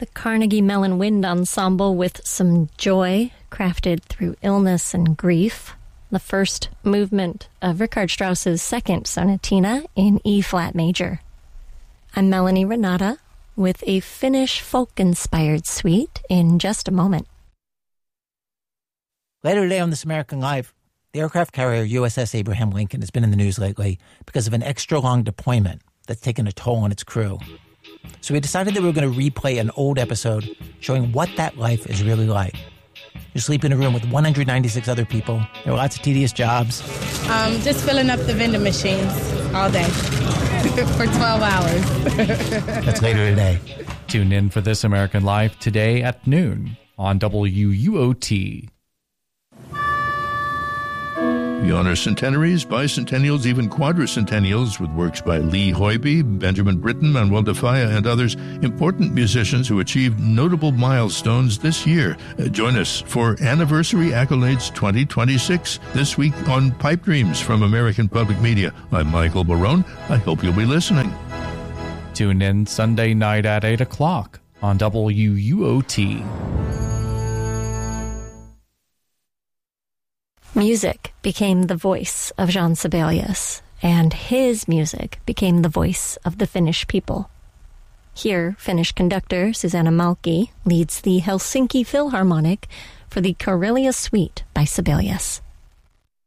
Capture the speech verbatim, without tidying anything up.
The Carnegie Mellon Wind Ensemble with some joy crafted through illness and grief. The first movement of Richard Strauss's second sonatina in E-flat major. I'm Melanie Renata with a Finnish folk-inspired suite in just a moment. Later today on This American Life, the aircraft carrier U S S Abraham Lincoln has been in the news lately because of an extra-long deployment that's taken a toll on its crew. So we decided that we were going to replay an old episode showing what that life is really like. You sleep in a room with one hundred ninety-six other people. There are lots of tedious jobs. Um, just filling up the vending machines all day for twelve hours. That's later today. Tune in for This American Life today at noon on W U O T. We honor centenaries, bicentennials, even quadricentennials with works by Lee Hoybe, Benjamin Britten, Manuel de Falla, and others, important musicians who achieved notable milestones this year. Uh, join us for Anniversary Accolades twenty twenty-six this week on Pipe Dreams from American Public Media. I'm Michael Barone. I hope you'll be listening. Tune in Sunday night at eight o'clock on W U O T. Music became the voice of Jean Sibelius, and his music became the voice of the Finnish people. Here, Finnish conductor Susanna Malki leads the Helsinki Philharmonic for the Karelia Suite by Sibelius.